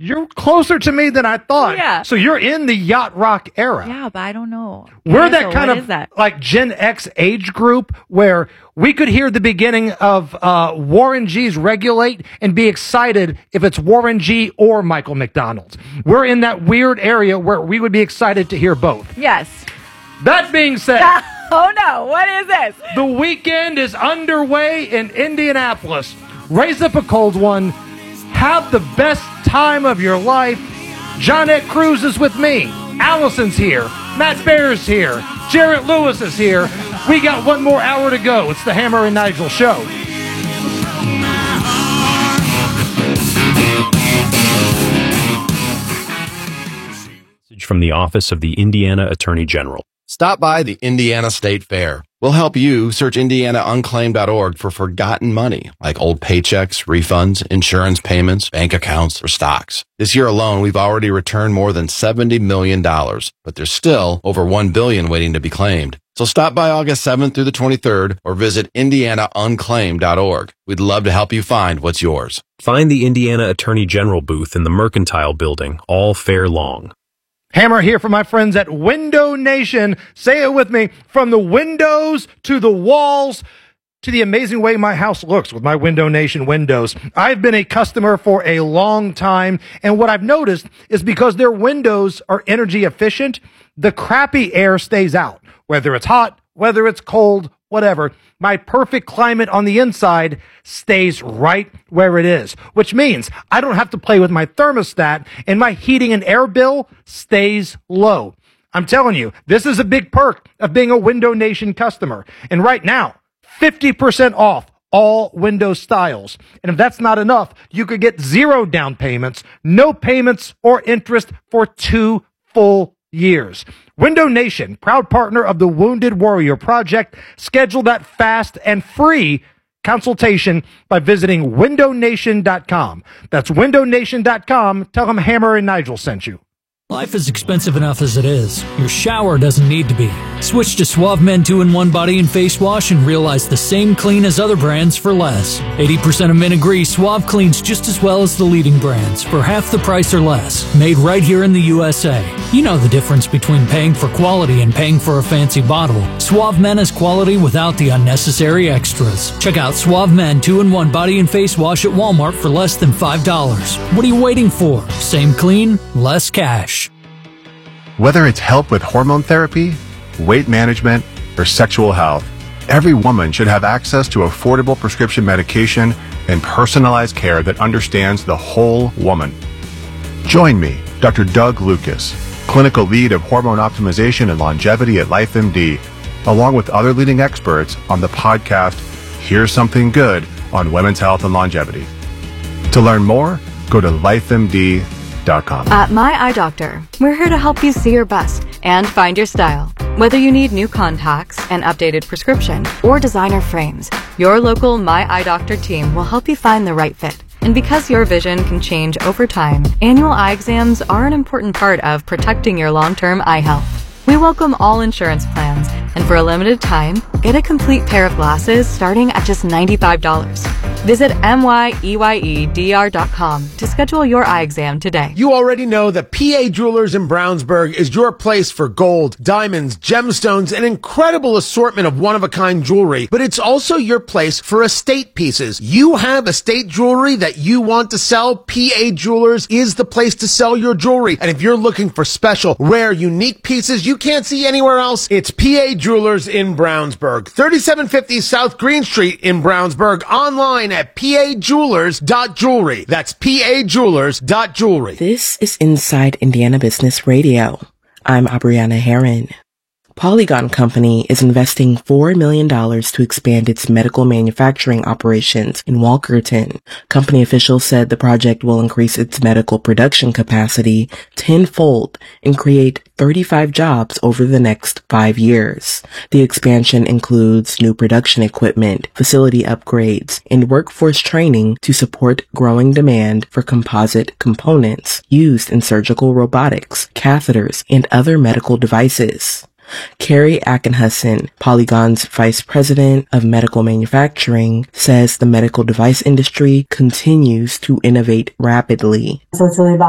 You're closer to me than I thought. Yeah. So you're in the yacht rock era. Yeah, but I don't know. We're Yeah, that so kind what of is that? like Gen X age group where we could hear the beginning of Warren G's Regulate and be excited if it's Warren G or Michael McDonald. We're in that weird area where we would be excited to hear both. Yes. That being said, Oh no, what is this? the weekend is underway in Indianapolis. Raise up a cold one. Have the best time of your life. Johnette Cruz is with me. Allison's here. Matt Bear's here. Jarrett Lewis is here. We got one more hour to go. It's the Hammer and Nigel Show. From the Office of the Indiana Attorney General. Stop by the Indiana State Fair. We'll help you search IndianaUnclaimed.org for forgotten money, like old paychecks, refunds, insurance payments, bank accounts, or stocks. This year alone, we've already returned more than $70 million, but there's still over $1 billion waiting to be claimed. So stop by August 7th through the 23rd or visit IndianaUnclaimed.org. We'd love to help you find what's yours. Find the Indiana Attorney General booth in the Mercantile Building all fair long. Hammer here for my friends at Window Nation. Say it with me. From the windows to the walls to the amazing way my house looks with my Window Nation windows. I've been a customer for a long time, and what I've noticed is because their windows are energy efficient, the crappy air stays out. Whether it's hot, whether it's cold, whatever, my perfect climate on the inside stays right where it is, which means I don't have to play with my thermostat and my heating and air bill stays low. I'm telling you, this is a big perk of being a Window Nation customer. And right now, 50% off all window styles. And if that's not enough, you could get 0 down payments, no payments or interest for 2 full years. Window Nation, proud partner of the Wounded Warrior Project. Schedule that fast and free consultation by visiting windownation.com. That's windownation.com. Tell them Hammer and Nigel sent you. Life is expensive enough as it is. Your shower doesn't need to be. Switch to Suave Men 2-in-1 Body and Face Wash and realize the same clean as other brands for less. 80% of men agree Suave cleans just as well as the leading brands for half the price or less. Made right here in the USA. You know the difference between paying for quality and paying for a fancy bottle. Suave Men is quality without the unnecessary extras. Check out Suave Men 2-in-1 Body and Face Wash at Walmart for less than $5. What are you waiting for? Same clean, less cash. Whether it's help with hormone therapy, weight management, or sexual health, every woman should have access to affordable prescription medication and personalized care that understands the whole woman. Join me, Dr. Doug Lucas, clinical lead of hormone optimization and longevity at LifeMD, along with other leading experts on the podcast, Here's Something Good on Women's Health and Longevity. To learn more, go to lifemd.com. At My Eye Doctor, we're here to help you see your best and find your style. Whether you need new contacts, an updated prescription, or designer frames, your local My Eye Doctor team will help you find the right fit. And because your vision can change over time, annual eye exams are an important part of protecting your long-term eye health. We welcome all insurance plans, and for a limited time, get a complete pair of glasses starting at just $95. Visit MYEYEDR.com to schedule your eye exam today. You already know that PA Jewelers in Brownsburg is your place for gold, diamonds, gemstones, an incredible assortment of one-of-a-kind jewelry, but it's also your place for estate pieces. You have estate jewelry that you want to sell, PA Jewelers is the place to sell your jewelry. And if you're looking for special, rare, unique pieces you can't see anywhere else, it's PA Jewelers in Brownsburg. 3750 South Green Street in Brownsburg, online at pajewelers.jewelry. That's pajewelers.jewelry. This is Inside Indiana Business Radio. I'm Abriana Heron. Polygon Company is investing $4 million to expand its medical manufacturing operations in Walkerton. Company officials said the project will increase its medical production capacity tenfold and create 35 jobs over the next 5 years. The expansion includes new production equipment, facility upgrades, and workforce training to support growing demand for composite components used in surgical robotics, catheters, and other medical devices. Carrie Ackenhussen, Polygon's vice president of medical manufacturing, says the medical device industry continues to innovate rapidly. So it's really about